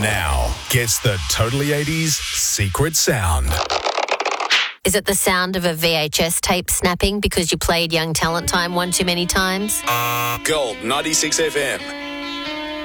now gets the Totally 80s secret sound. Is it the sound of a VHS tape snapping because you played Young Talent Time one too many times? Gold 96 FM.